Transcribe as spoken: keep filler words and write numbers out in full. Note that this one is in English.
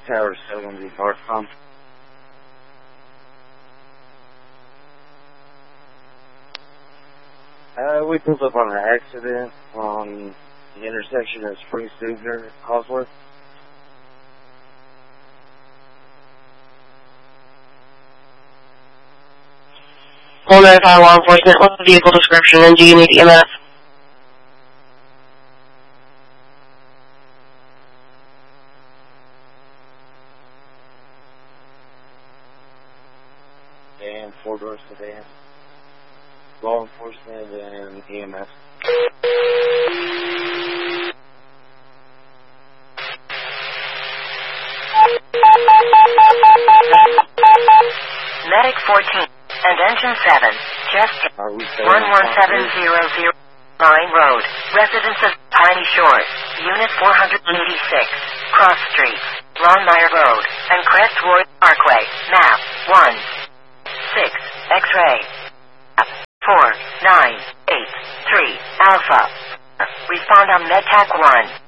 Tower seven, the Barcom. Uh, we pulled up on an accident on the intersection of Spring Stigner, Cosworth. Call nine five law enforcement. What's the vehicle description and do you need E M F? And four-door sedan. Law enforcement and E M S. Medic fourteen and engine seven, just one one seven zero zero Line Road, residence of Piney Shores, Unit four eighty-six, Cross Street, Longmire Road, and Crestwood Parkway, map one six, X-ray, four nine eight three, Alpha. Respond on MedTac one.